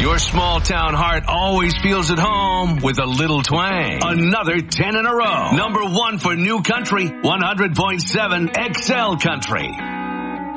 Your small town heart always feels at home with a little twang. Another 10 in a row. Number 1 for New Country, 100.7 XL Country.